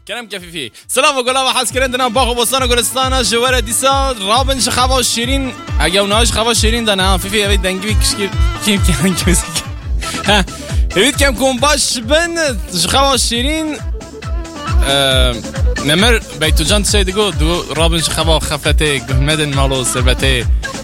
كلام كفيفي سلام و گلاب حس کردن باغ و بستان و گلستان جوار دیسا رابن شخوا شیرین اگه اوناش خوا شیرین دنا فیفی اوی دنگی کشکی کیم کیم ها اوید کم کن باش بن شخوا شیرین نمر بیتو جان سید گو دو رابن شخوا خفته گهمدن مالو ثروته